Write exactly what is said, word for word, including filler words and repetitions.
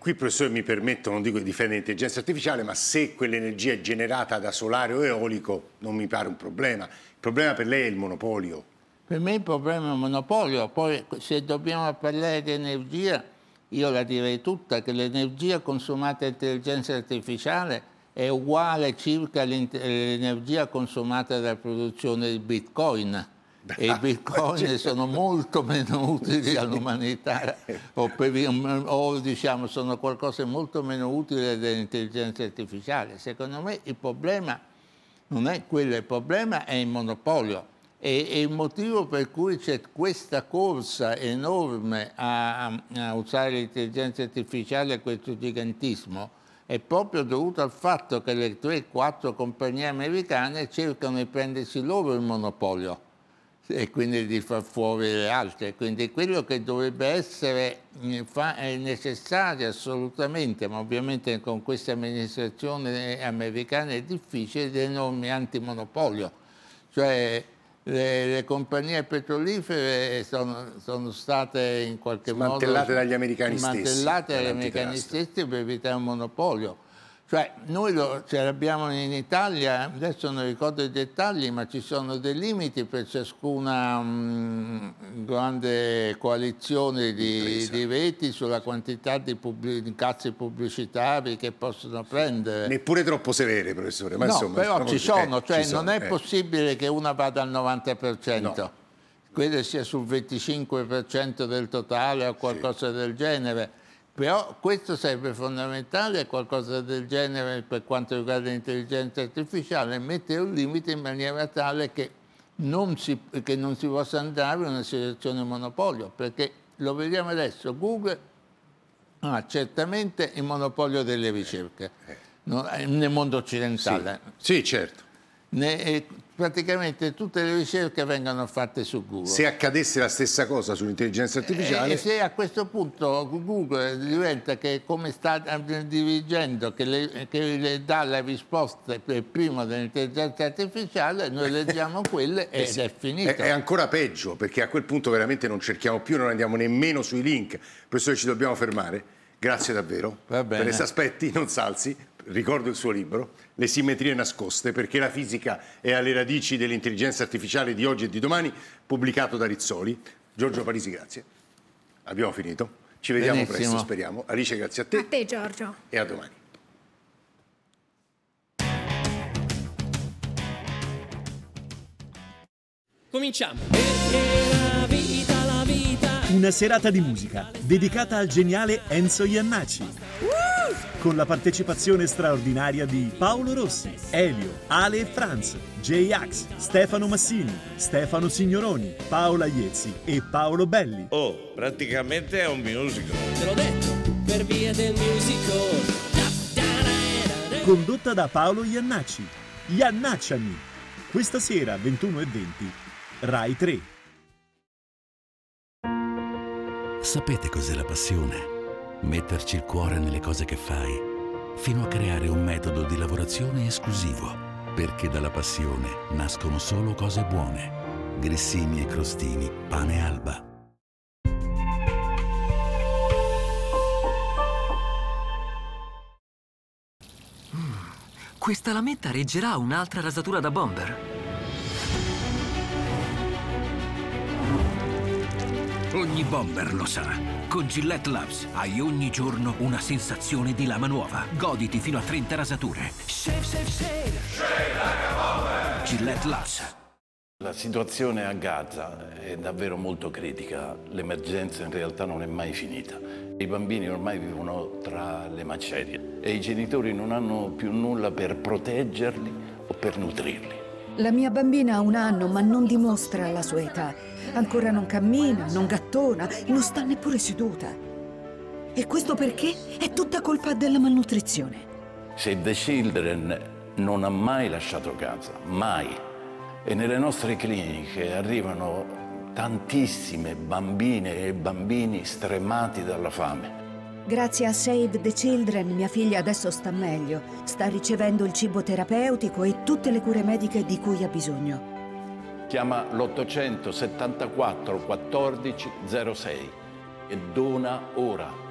qui il professore mi permetto, non dico di difendere l'intelligenza artificiale, ma se quell'energia è generata da solare o eolico non mi pare un problema. Il problema per lei è il monopolio. Per me il problema è il monopolio. Poi se dobbiamo parlare di energia, io la direi tutta, che l'energia consumata dall'intelligenza artificiale è uguale circa all'energia consumata dalla produzione di Bitcoin. E i bitcoin sono molto meno utili all'umanità o, per, o diciamo sono qualcosa di molto meno utile dell'intelligenza artificiale. Secondo me il problema non è quello, il problema è il monopolio e, e il motivo per cui c'è questa corsa enorme a, a usare l'intelligenza artificiale e questo gigantismo è proprio dovuto al fatto che le tre quattro compagnie americane cercano di prendersi loro il monopolio e quindi di far fuori le altre. Quindi quello che dovrebbe essere è necessario assolutamente, ma ovviamente con questa amministrazione americana è difficile, delle norme antimonopolio. Cioè le, le compagnie petrolifere sono, sono state in qualche smantellate modo dagli americani smantellate stessi, dagli americani stessi per evitare un monopolio. Cioè, noi lo, ce l'abbiamo in Italia, adesso non ricordo i dettagli, ma ci sono dei limiti per ciascuna mh, grande coalizione di, di reti sulla quantità di, pubblic- di cazzi pubblicitari che possono prendere. Neppure troppo severe, professore. Ma no, insomma, però ci sono, eh, cioè ci non sono, è eh. possibile che una vada al novanta per cento. No. Quello sia sul venticinque per cento del totale o qualcosa sì. del genere. Però questo sarebbe fondamentale, qualcosa del genere per quanto riguarda l'intelligenza artificiale, mettere un limite in maniera tale che non si, che non si possa andare in una situazione di monopolio, perché lo vediamo adesso, Google ha certamente il monopolio delle ricerche no, nel mondo occidentale. Sì, sì certo. Ne, praticamente tutte le ricerche vengono fatte su Google. Se accadesse la stessa cosa sull'intelligenza artificiale... E se a questo punto Google diventa che come sta dirigendo, che le, che le dà le risposte per prima dell'intelligenza artificiale, noi leggiamo quelle ed eh sì, è finito. È, è ancora peggio, perché a quel punto veramente non cerchiamo più, non andiamo nemmeno sui link. Professore, ci dobbiamo fermare. Grazie davvero. Va bene. Per aspetti, non salzi. Ricordo il suo libro, Le simmetrie nascoste, perché la fisica è alle radici dell'intelligenza artificiale di oggi e di domani, pubblicato da Rizzoli. Giorgio Parisi, grazie. Abbiamo finito. Ci vediamo Benissimo. presto, speriamo. Alice, grazie a te. A te, Giorgio. E a domani. Cominciamo. Perché la vita, la vita. Una serata di musica dedicata al geniale Enzo Jannacci. Con la partecipazione straordinaria di Paolo Rossi, Elio, Ale e Franz, J-Ax, Stefano Massini, Stefano Signoroni, Paola Iezzi e Paolo Belli. Oh, praticamente è un musical. Te l'ho detto, per via del musical. Condotta da Paolo Jannacci. Jannacciami. Questa sera, ventuno e venti, Rai tre. Sapete cos'è la passione? Metterci il cuore nelle cose che fai, fino a creare un metodo di lavorazione esclusivo, perché dalla passione nascono solo cose buone. Grissini e crostini, pane Alba. Mm, questa lametta reggerà un'altra rasatura da bomber. Ogni bomber lo sa. Con Gillette Labs hai ogni giorno una sensazione di lama nuova. Goditi fino a trenta rasature. Shave, shave, shave. Shave like a bomber. Gillette Labs. La situazione a Gaza è davvero molto critica. L'emergenza in realtà non è mai finita. I bambini ormai vivono tra le macerie e i genitori non hanno più nulla per proteggerli o per nutrirli. La mia bambina ha un anno, ma non dimostra la sua età. Ancora non cammina, non gattona, non sta neppure seduta. E questo perché? È tutta colpa della malnutrizione. Save the Children non ha mai lasciato casa, mai. E nelle nostre cliniche arrivano tantissime bambine e bambini stremati dalla fame. Grazie a Save the Children mia figlia adesso sta meglio. Sta ricevendo il cibo terapeutico e tutte le cure mediche di cui ha bisogno. Chiama l'ottocento settantaquattro quattordici zero sei e dona ora.